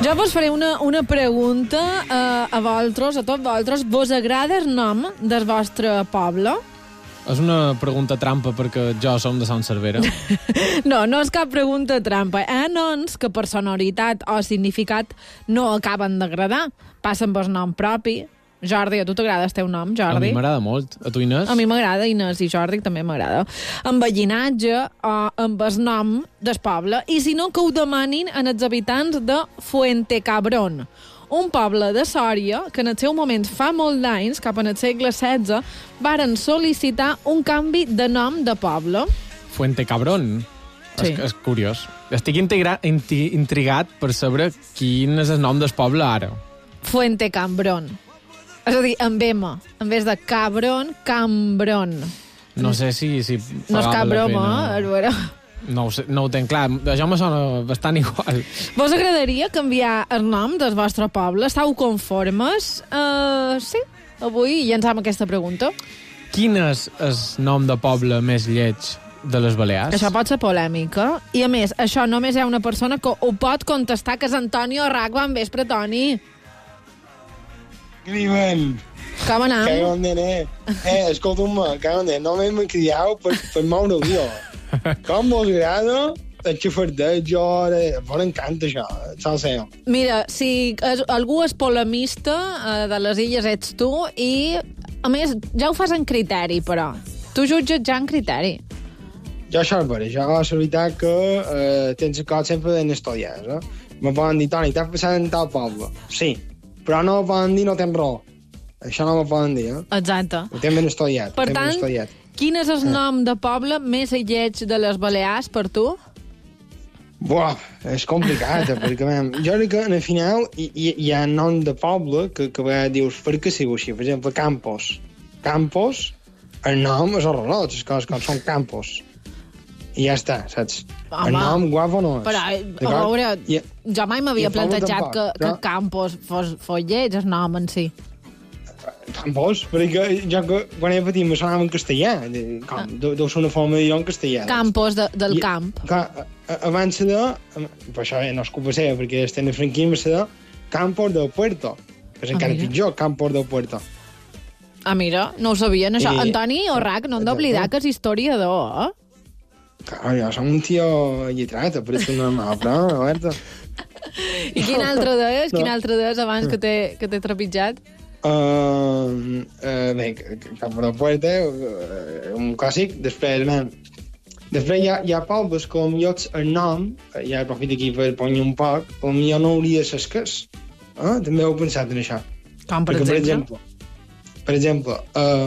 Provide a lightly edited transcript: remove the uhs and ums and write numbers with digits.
Jo vos faré una pregunta a vosaltres, a tots vosaltres. Vos agrada el nom del vostre poble? És una pregunta trampa perquè jo som de Sant Cervera. No és cap pregunta trampa. Noms que per sonoritat o significat no acaben d'agradar. Passen pel nom propi. Jordi, a tu t'agrada el teu nom, Jordi? A mi m'agrada molt. A tu, Inés? A mi m'agrada, Inés, i Jordi també m'agrada. Amb el llinatge o amb el nom del poble. I si no, que ho demanin en els habitants de Fuentecabrón, un poble de Sòria que en el seu moment fa molt d'anys, cap en el segle XVI, varen sol·licitar un canvi de nom de poble. Fuentecabrón? Sí. És curiós. Estic intrigat per saber quin és el nom del poble ara. Fuentecabrón. És a dir, amb M. En vez de cabron, cambron. No sé si no és cap broma, Albert. No ho tenc clar. Això me sona bastant igual. Vos agradaria canviar el nom del vostre poble? Estàu conformes? Sí. Avui llancem aquesta pregunta. Quin és el nom de poble més lleig de les Balears? Això pot ser polèmica. I a més, això només hi ha una persona que ho pot contestar, que és Antonio Rac. Bon vespre, Toni. Climent. Com anem? Que on anem? Escolta'm, que on anem? No m'hem criat per moure el guió. Com vos agrada el xafardeig, m'encanta això, salseo. Mira, si algú és polemista de les illes ets tu i, a més, ja ho fas en criteri, però. Tu jutges ja en criteri. Jo això és vera, jo és veritat que tens acord sempre ben estudiats, eh? Me poden dir, Toni, t'has passat en tal poble. Sí, però no me poden dir no tens raó. Això no me poden dir, eh? Exacte. Ho tens ben estudiat. Per tant, quin és el nom de poble més lleig de les Balears per tu? Buah, és complicat, perquè jo crec que al final hi ha nom de poble que dius, per què sigo així? Per exemple, Campos. Campos, el nom és horrorós, les coses com són Campos. I ja està, saps? Home, el nom guapo no és. Però, a veure, jo mai m'havia plantejat que Campos fos lleig, el nom en si. Campos, perquè jo quan era petit me sonava en castellà. Deu ser una forma de dir en castellà. Campos del camp. Abans de... Per això no és culpa seva, perquè estem a franquisme, de Campos del Puerto. Que és encara pitjor, Campos del Puerto. Ah, mira, no ho sabien, això. Antoni Orrac, no hem d'oblidar que és historiador, eh? Clar, jo som un tio lletrat, per això normal, però, Roberto. I quin altre d'ells? Quin altre d'ells abans que t'he trepitjat? Bé, Campo del Puerto, un clàssic. Després hi ha pobles com llocs el nom, ja aprofito aquí per ponyar un poc, potser no hauria de ser escàs. També heu pensat en això. Com, per exemple? Per exemple,